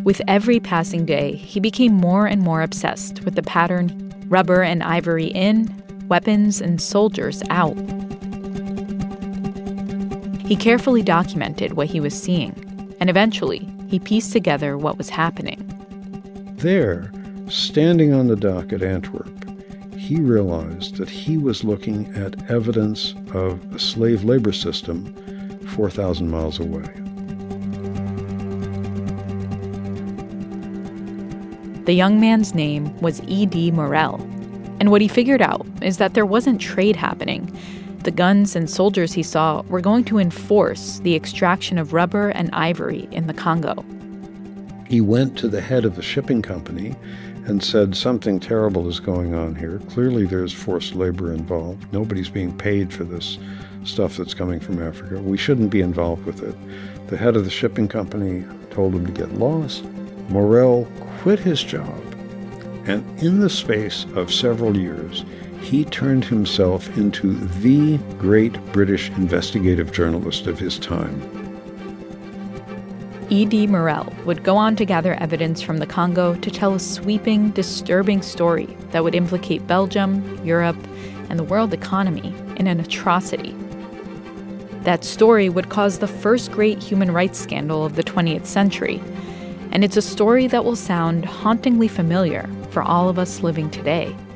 With every passing day, he became more and more obsessed with the pattern: rubber and ivory in, weapons and soldiers out. He carefully documented what he was seeing, and eventually he pieced together what was happening. There, standing on the dock at Antwerp, he realized that he was looking at evidence of a slave labor system 4,000 miles away. The young man's name was E.D. Morel, and what he figured out is that there wasn't trade happening. The guns and soldiers he saw were going to enforce the extraction of rubber and ivory in the Congo. He went to the head of the shipping company and said, something terrible is going on here. Clearly there's forced labor involved. Nobody's being paid for this stuff that's coming from Africa. We shouldn't be involved with it. The head of the shipping company told him to get lost. Morel quit his job, and in the space of several years, he turned himself into the great British investigative journalist of his time. E.D. Morel would go on to gather evidence from the Congo to tell a sweeping, disturbing story that would implicate Belgium, Europe, and the world economy in an atrocity. That story would cause the first great human rights scandal of the 20th century, and it's a story that will sound hauntingly familiar for all of us living today.